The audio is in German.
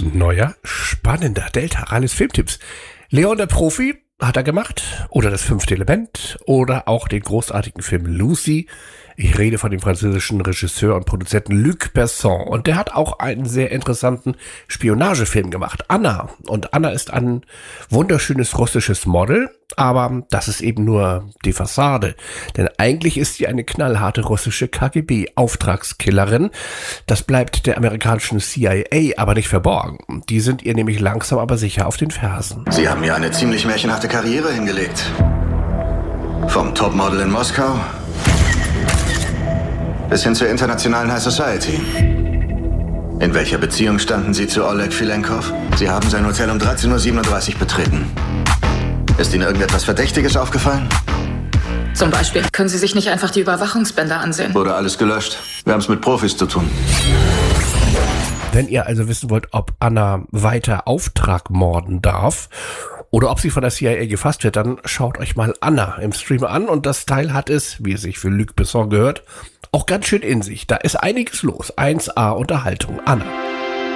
neuer, spannender Delta Rallis Filmtipps. Leon der Profi hat er gemacht, oder das fünfte Element, oder auch den großartigen Film Lucy. Ich rede von dem französischen Regisseur und Produzenten Luc Besson. Und der hat auch einen sehr interessanten Spionagefilm gemacht, Anna. Und Anna ist ein wunderschönes russisches Model, aber das ist eben nur die Fassade. Denn eigentlich ist sie eine knallharte russische KGB-Auftragskillerin. Das bleibt der amerikanischen CIA aber nicht verborgen. Die sind ihr nämlich langsam aber sicher auf den Fersen. Sie haben ja eine ziemlich märchenhafte Karriere hingelegt. Vom Topmodel in Moskau bis hin zur internationalen High Society. In welcher Beziehung standen Sie zu Oleg Filenkov? Sie haben sein Hotel um 13:37 Uhr betreten. Ist Ihnen irgendetwas Verdächtiges aufgefallen? Zum Beispiel können Sie sich nicht einfach die Überwachungsbänder ansehen. Wurde alles gelöscht. Wir haben es mit Profis zu tun. Wenn ihr also wissen wollt, ob Anna weiter Auftrag morden darf oder ob sie von der CIA gefasst wird, dann schaut euch mal Anna im Stream an. Und das Teil hat es, wie es sich für Luc Besson gehört, auch ganz schön in sich. Da ist einiges los. 1A Unterhaltung. Anna.